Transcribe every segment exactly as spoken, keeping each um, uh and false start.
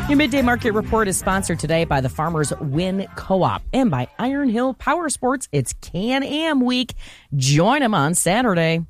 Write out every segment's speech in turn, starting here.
Your Midday Market Report is sponsored today by the Farmers Win Co-op and by Iron Hill Power Sports. It's Can-Am Week. Join them on Saturday.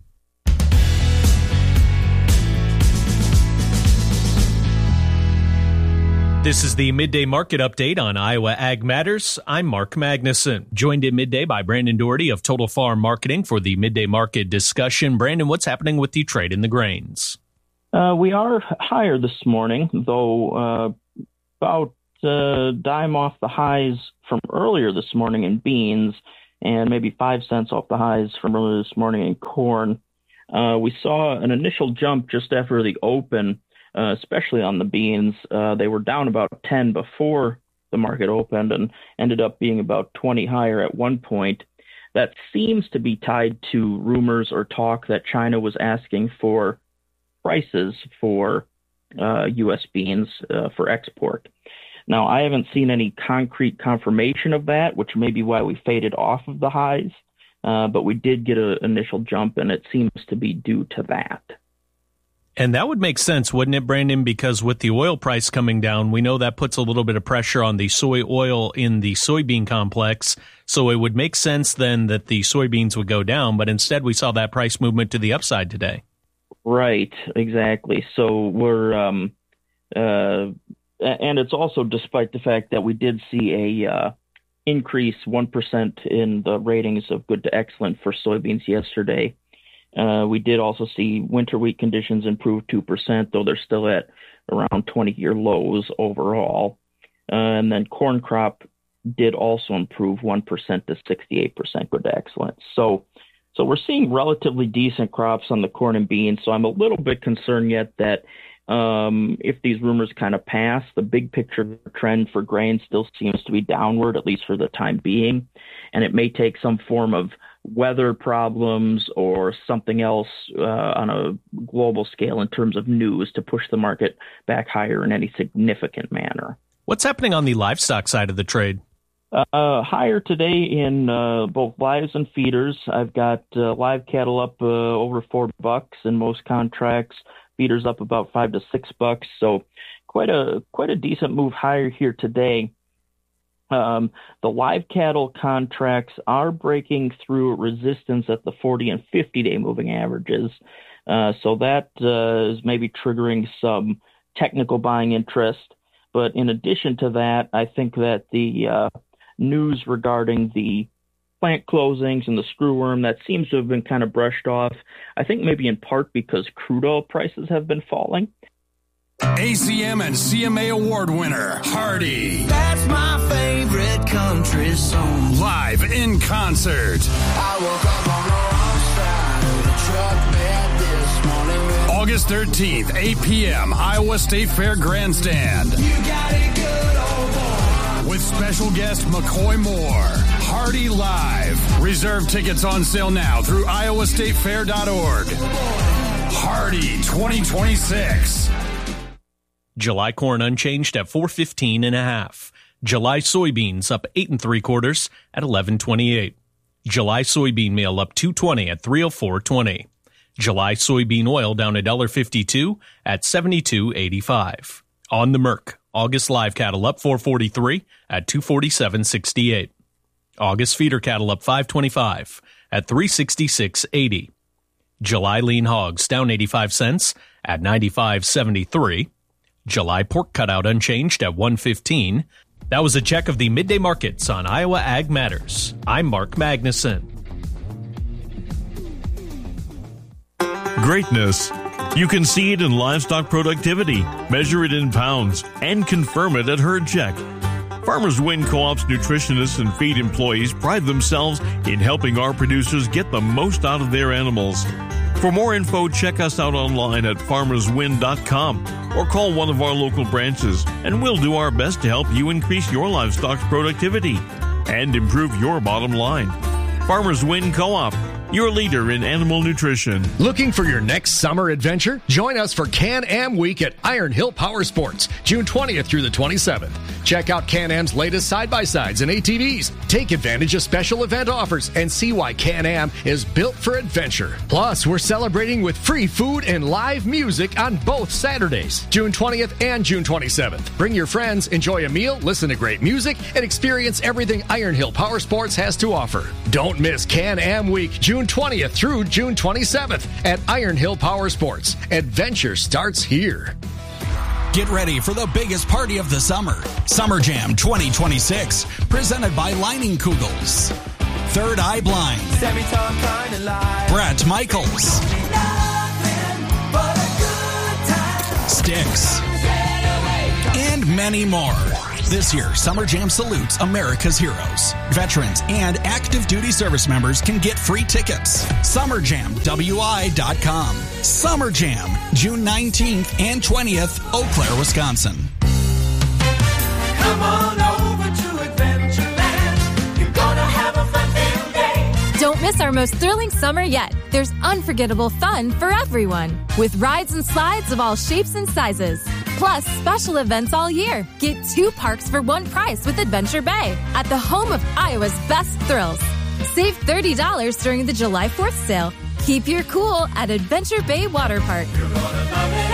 This is the Midday Market Update on Iowa Ag Matters. I'm Mark Magnuson, joined at midday by Brandon Doherty of Total Farm Marketing for the Midday Market discussion. Brandon, what's happening with the trade in the grains? Uh, we are higher this morning, though uh, about a dime off the highs from earlier this morning in beans and maybe five cents off the highs from earlier this morning in corn. Uh, we saw an initial jump just after the open, uh, especially on the beans. Uh, they were down about ten before the market opened and ended up being about twenty higher at one point. That seems to be tied to rumors or talk that China was asking for prices for uh, U S beans uh, for export. Now, I haven't seen any concrete confirmation of that, which may be why we faded off of the highs, uh, but we did get an initial jump, and it seems to be due to that. And that would make sense, wouldn't it, Brandon? Because with the oil price coming down, we know that puts a little bit of pressure on the soy oil in the soybean complex. So it would make sense then that the soybeans would go down, but instead we saw that price movement to the upside today. Right, exactly. So we're, um, uh, and it's also despite the fact that we did see a uh, increase one percent in the ratings of good to excellent for soybeans yesterday. Uh, we did also see winter wheat conditions improve two percent, though they're still at around twenty-year lows overall. Uh, and then corn crop did also improve one percent to sixty-eight percent good to excellent. So So we're seeing relatively decent crops on the corn and beans. So I'm a little bit concerned yet that um, if these rumors kind of pass, the big picture trend for grain still seems to be downward, at least for the time being. And it may take some form of weather problems or something else uh, on a global scale in terms of news to push the market back higher in any significant manner. What's happening on the livestock side of the trade? Uh, higher today in uh, both lives and feeders. I've got uh, live cattle up uh, over four bucks in most contracts. Feeders up about five to six bucks. So quite a quite a decent move higher here today. Um, the live cattle contracts are breaking through resistance at the forty and fifty day moving averages. Uh, so that uh, is maybe triggering some technical buying interest. But in addition to that, I think that the uh, news regarding the plant closings and the screwworm, that seems to have been kind of brushed off. I think maybe in part because crude oil prices have been falling. A C M and C M A award winner, Hardy. That's my favorite country song. Live in concert. I woke up on the wrong side of the truck bed this morning. August thirteenth, eight p.m., Iowa State Fair Grandstand. You got it good, old boy. With special guest McCoy Moore. Hardy Live. Reserve tickets on sale now through iowa state fair dot org. Hardy twenty twenty-six. July corn unchanged at four fifteen and a half. July soybeans up eight and three quarters at eleven twenty-eight. July soybean meal up two twenty at three oh four twenty. July soybean oil down one dollar fifty-two at seventy-two eighty-five. On the Merc, August live cattle up four forty-three at two forty-seven sixty-eight. August feeder cattle up five twenty-five at three sixty-six eighty. July lean hogs down eighty-five cents at ninety-five seventy-three. July pork cutout unchanged at one fifteen. That was a check of the midday markets on Iowa Ag Matters. I'm Mark Magnuson. Greatness. You can see it in livestock productivity, measure it in pounds, and confirm it at Herd Check. Farmers Win Co-op's nutritionists and feed employees pride themselves in helping our producers get the most out of their animals. For more info, check us out online at farmers win dot com or call one of our local branches, and we'll do our best to help you increase your livestock's productivity and improve your bottom line. Farmers Win Co-op, your leader in animal nutrition. Looking for your next summer adventure? Join us for Can-Am Week at Iron Hill Power Sports, June twentieth through the twenty-seventh. Check out Can-Am's latest side-by-sides and A T Vs. Take advantage of special event offers and see why Can-Am is built for adventure. Plus, we're celebrating with free food and live music on both Saturdays, June twentieth and June twenty-seventh. Bring your friends, enjoy a meal, listen to great music, and experience everything Iron Hill Power Sports has to offer. Don't miss Can-Am Week, June twentieth through June twenty-seventh at Iron Hill Power Sports. Adventure starts here. Get ready for the biggest party of the summer. Summer Jam twenty twenty-six, presented by Lining Kugels. Third Eye Blind. Brett Michaels. Styx. And many more. This year, Summer Jam salutes America's heroes. Veterans and active duty service members can get free tickets. summer jam w i dot com. Summer Jam, June nineteenth and twentieth, Eau Claire, Wisconsin. Come on over to Adventureland. You're gonna have a fun filled day. Don't miss our most thrilling summer yet. There's unforgettable fun for everyone, with rides and slides of all shapes and sizes. Plus, special events all year. Get two parks for one price with Adventure Bay at the home of Iowa's best thrills. Save thirty dollars during the July fourth sale. Keep your cool at Adventure Bay Water Park. You're gonna love it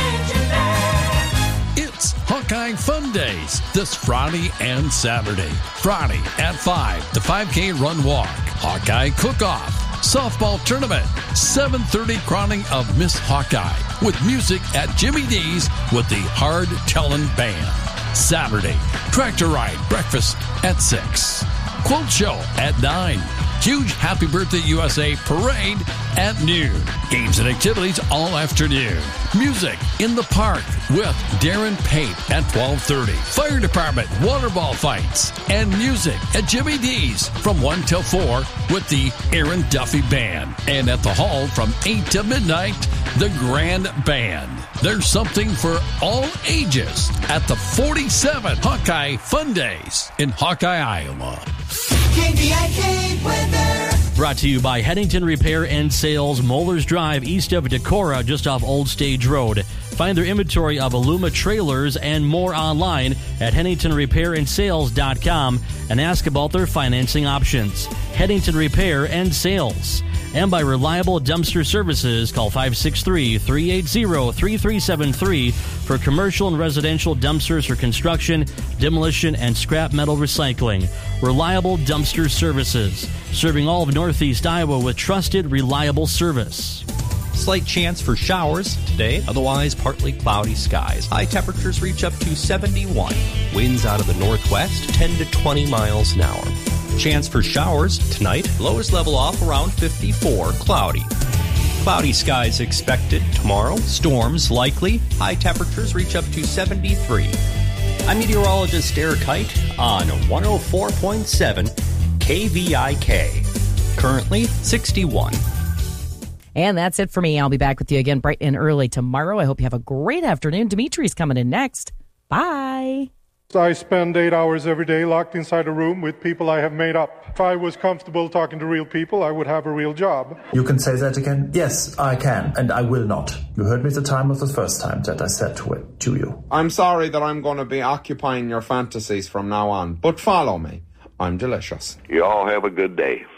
at Adventureland. It's Hawkeye Fun Days this Friday and Saturday. Friday at five, the five K Run Walk, Hawkeye Cook-Off, Softball Tournament, seven thirty crowning of Miss Hawkeye with music at Jimmy D's with the Hard Tellin' Band. Saturday, Tractor Ride Breakfast at six. Quote Show at nine. Huge Happy Birthday U S A Parade at noon. Games and activities all afternoon. Music in the park with Darren Pate at twelve thirty. Fire Department water ball fights and music at Jimmy D's from one till four with the Aaron Duffy Band. And at the Hall from eight to midnight, the Grand Band. There's something for all ages at the forty-seven Hawkeye Fun Days in Hawkeye, Iowa. K V I K weather. Brought to you by Hennington Repair and Sales, Moeller's Drive, east of Decorah, just off Old Stage Road. Find their inventory of Aluma trailers and more online at Hennington Repair and Sales dot com and ask about their financing options. Hennington Repair and Sales. And by Reliable Dumpster Services, call five six three, three eight zero, three three seven three for commercial and residential dumpsters for construction, demolition, and scrap metal recycling. Reliable Dumpster Services, serving all of Northeast Iowa with trusted, reliable service. Slight chance for showers today, otherwise partly cloudy skies. High temperatures reach up to seventy-one. Winds out of the northwest, ten to twenty miles an hour. Chance for showers tonight, lows level off around fifty-four, cloudy. Cloudy skies expected tomorrow, storms likely, high temperatures reach up to seventy-three. I'm meteorologist Eric Height on one oh four point seven K V I K. Currently sixty-one. And that's it for me. I'll be back with you again bright and early tomorrow. I hope you have a great afternoon. Dimitri's coming in next. Bye. I spend eight hours every day locked inside a room with people I have made up. If I was comfortable talking to real people, I would have a real job. You can say that again? Yes, I can, and I will not. You heard me at the time of the first time that I said to it to you. I'm sorry that I'm going to be occupying your fantasies from now on, but follow me. I'm delicious. You all have a good day.